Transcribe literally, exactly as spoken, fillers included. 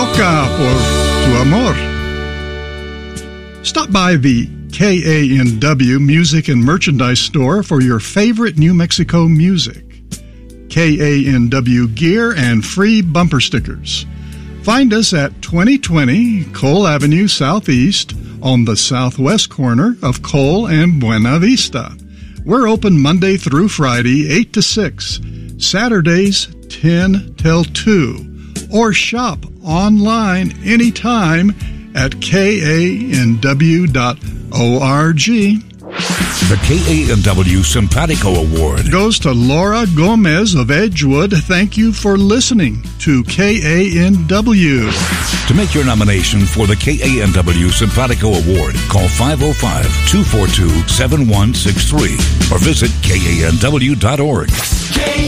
loca por tu amor. Stop by the K A N W Music and Merchandise Store for your favorite New Mexico music. K A N W gear and free bumper stickers. Find us at twenty twenty Cole Avenue Southeast on the southwest corner of Cole and Buena Vista. We're open Monday through Friday, eight to six, Saturdays, ten till two, or shop online anytime at K A N W dot org. The K A N W Simpatico Award goes to Laura Gomez of Edgewood. Thank you for listening to K A N W. To make your nomination for the K A N W Simpatico Award, call five oh five, two four two, seven one six three or visit K A N W dot org.